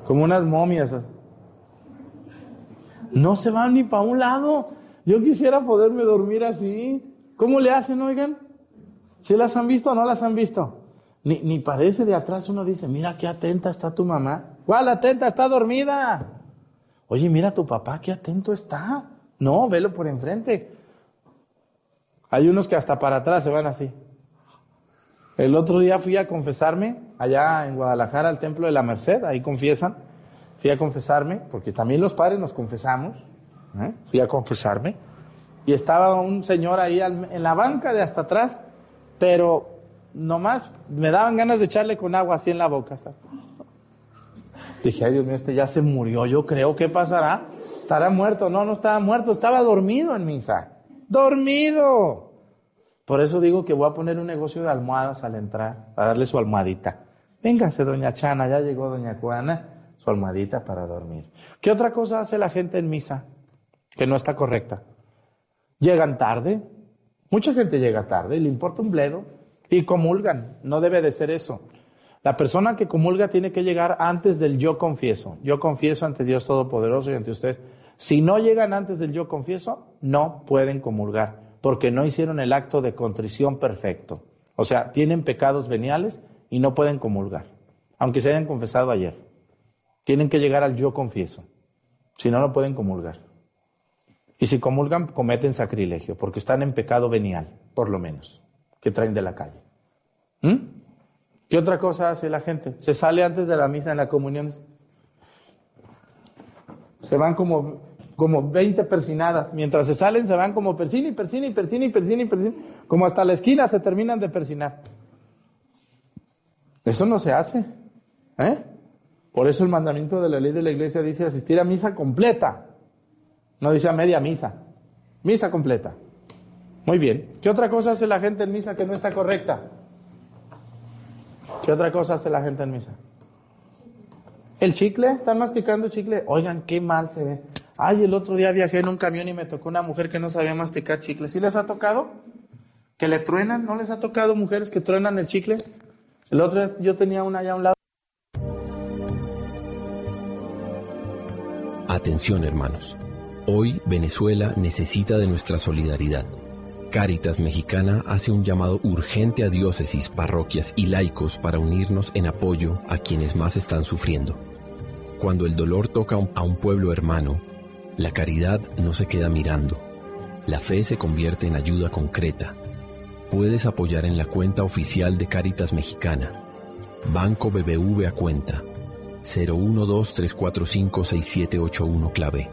como unas momias. No se van ni para un lado. Yo quisiera poderme dormir así. ¿Cómo le hacen, oigan? ¿Sí las han visto o no las han visto? Ni parece de atrás. Uno dice, mira qué atenta está tu mamá. ¿Cuál atenta? Está dormida. Oye, mira tu papá, qué atento está. No, velo por enfrente. Hay unos que hasta para atrás se van así. El otro día fui a confesarme allá en Guadalajara al Templo de la Merced, ahí confiesan. Fui a confesarme, porque también los padres nos confesamos. Fui a confesarme y estaba un señor ahí en la banca de hasta atrás, pero nomás me daban ganas de echarle con agua así en la boca. Dije, ay Dios mío, este ya se murió, yo creo, ¿qué pasará? ¿Estará muerto? No, no estaba muerto, estaba dormido en misa. ¡Dormido! Por eso digo que voy a poner un negocio de almohadas al entrar, para darle su almohadita. Véngase, doña Chana, ya llegó doña Juana, su almohadita para dormir. ¿Qué otra cosa hace la gente en misa que no está correcta? Llegan tarde, mucha gente llega tarde, le importa un bledo, y comulgan. No debe de ser eso. La persona que comulga tiene que llegar antes del yo confieso. Yo confieso ante Dios Todopoderoso y ante usted. Si no llegan antes del yo confieso, no pueden comulgar, porque no hicieron el acto de contrición perfecto. O sea, tienen pecados veniales y no pueden comulgar, aunque se hayan confesado ayer. Tienen que llegar al yo confieso, si no, no pueden comulgar. Y si comulgan, cometen sacrilegio, porque están en pecado venial, por lo menos, que traen de la calle. ¿Qué otra cosa hace la gente? Se sale antes de la misa en la comunión. Se van como 20 persinadas. Mientras se salen, se van como persina y persina y persina y persina y persina. Como hasta la esquina se terminan de persinar. Eso no se hace. Por eso el mandamiento de la ley de la iglesia dice asistir a misa completa. No dice a media misa. Misa completa. Muy bien. ¿Qué otra cosa hace la gente en misa que no está correcta? ¿Qué otra cosa hace la gente en misa? ¿El chicle? ¿Están masticando chicle? Oigan, qué mal se ve. Ay, el otro día viajé en un camión y me tocó una mujer que no sabía masticar chicle. ¿Sí les ha tocado? ¿Que le truenan? ¿No les ha tocado mujeres que truenan el chicle? El otro día yo tenía una allá a un lado. Atención, hermanos. Hoy Venezuela necesita de nuestra solidaridad. Cáritas Mexicana hace un llamado urgente a diócesis, parroquias y laicos para unirnos en apoyo a quienes más están sufriendo. Cuando el dolor toca a un pueblo hermano, la caridad no se queda mirando. La fe se convierte en ayuda concreta. Puedes apoyar en la cuenta oficial de Cáritas Mexicana. Banco BBV a cuenta 012-345-6781 clave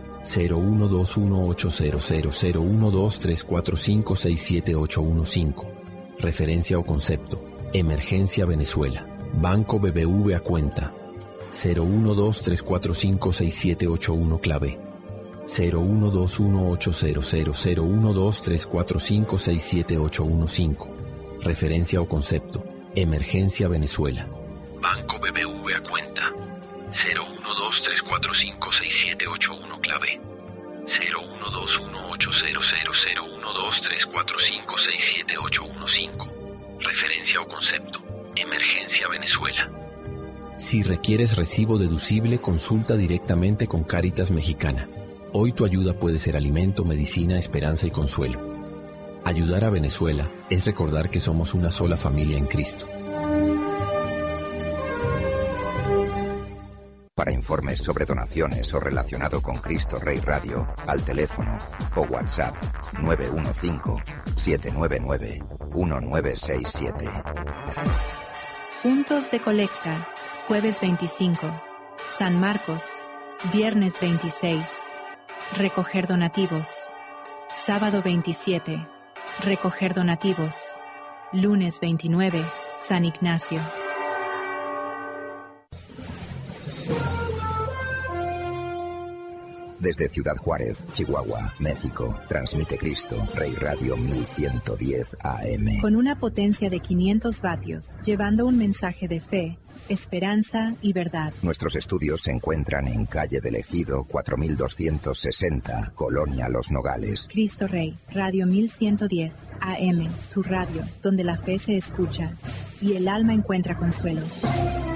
012-18000-12345-67815. Referencia o concepto: Emergencia Venezuela. Banco BBV a cuenta 012-345-6781 clave 012-18000-12345-67815. Referencia o concepto: Emergencia Venezuela. Banco BBV a cuenta 012-345-6781 clave 012-18000-12345-67815. Referencia o concepto: Emergencia Venezuela. Si requieres recibo deducible, consulta directamente con Cáritas Mexicana. Hoy tu ayuda puede ser alimento, medicina, esperanza y consuelo. Ayudar a Venezuela es recordar que somos una sola familia en Cristo. Para informes sobre donaciones o relacionado con Cristo Rey Radio, al teléfono o WhatsApp 915-799-1967. Puntos de colecta: jueves 25, San Marcos, viernes 26, recoger donativos, sábado 27, recoger donativos, lunes 29, San Ignacio. Desde Ciudad Juárez, Chihuahua, México, transmite Cristo Rey Radio 1110 AM. Con una potencia de 500 vatios, llevando un mensaje de fe, esperanza y verdad. Nuestros estudios se encuentran en calle del Ejido 4260, Colonia Los Nogales. Cristo Rey, Radio 1110 AM, tu radio, donde la fe se escucha y el alma encuentra consuelo.